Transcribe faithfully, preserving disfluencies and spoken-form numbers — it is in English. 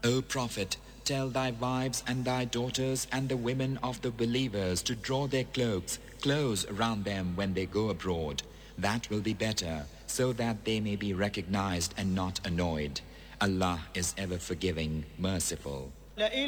O Prophet, tell thy wives and thy daughters and the women of the believers to draw their cloaks close around them when they go abroad. That will be better, so that they may be recognized and not annoyed. Allah is ever forgiving, merciful.